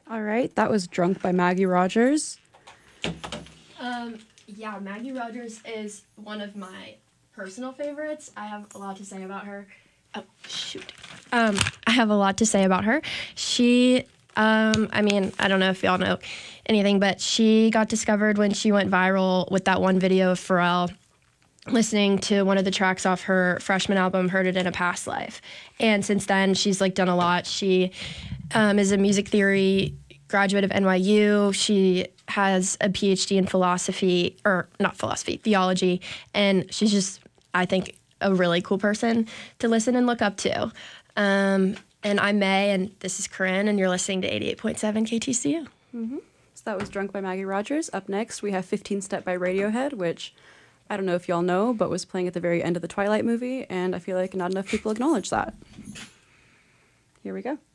All right, that was Drunk by Maggie Rogers. Yeah, Maggie Rogers is one of my personal favorites. I have a lot to say about her. Oh, shoot. I have a lot to say about her. She, I mean, I don't know if y'all know anything, but she got discovered when she went viral with that one video of Pharrell listening to one of the tracks off her freshman album, Heard It in a Past Life. And since then, she's like done a lot. She is a music theory graduate of NYU. She has a PhD in philosophy, or not philosophy, theology. And she's just, I think, a really cool person to listen and look up to. And I'm May, and this is Corinne, and you're listening to 88.7 KTCU. Mm-hmm. So that was Drunk by Maggie Rogers. Up next, we have 15 Step by Radiohead, which I don't know if y'all know, but was playing at the very end of the Twilight movie, and I feel like not enough people acknowledge that. Here we go.